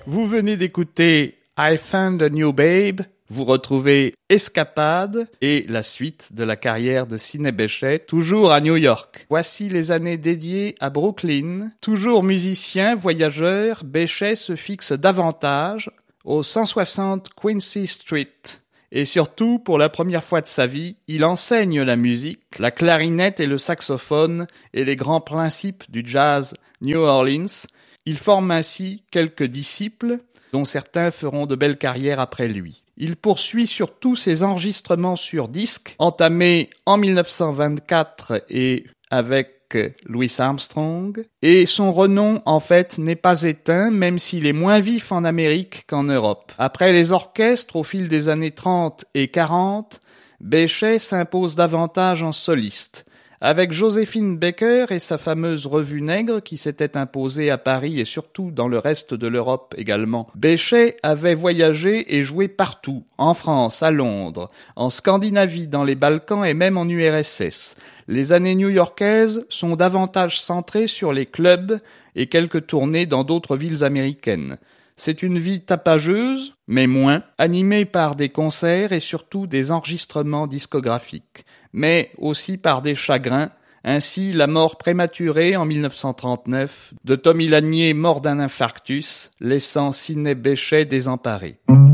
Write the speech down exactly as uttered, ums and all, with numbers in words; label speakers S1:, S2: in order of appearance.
S1: Vous venez d'écouter I Found a New Babe. Vous retrouvez Escapade et la suite de la carrière de Sidney Bechet, toujours à New York. Voici les années dédiées à Brooklyn. Toujours musicien, voyageur, Bechet se fixe davantage au cent soixante Quincy Street. Et surtout, pour la première fois de sa vie, il enseigne la musique, la clarinette et le saxophone et les grands principes du jazz New Orleans. Il forme ainsi quelques disciples, dont certains feront de belles carrières après lui. Il poursuit surtout ses enregistrements sur disque, entamés en mille neuf cent vingt-quatre et avec Louis Armstrong, et son renom, en fait, n'est pas éteint, même s'il est moins vif en Amérique qu'en Europe. Après les orchestres, au fil des années trente et quarante, Bechet s'impose davantage en soliste. Avec Joséphine Baker et sa fameuse Revue Nègre qui s'était imposée à Paris et surtout dans le reste de l'Europe également, Bechet avait voyagé et joué partout, en France, à Londres, en Scandinavie, dans les Balkans et même en U R S S. Les années new-yorkaises sont davantage centrées sur les clubs et quelques tournées dans d'autres villes américaines. C'est une vie tapageuse, mais moins, animée par des concerts et surtout des enregistrements discographiques, mais aussi par des chagrins, ainsi la mort prématurée en mille neuf cent trente-neuf de Tommy Lanier mort d'un infarctus, laissant Sidney Bechet désemparé.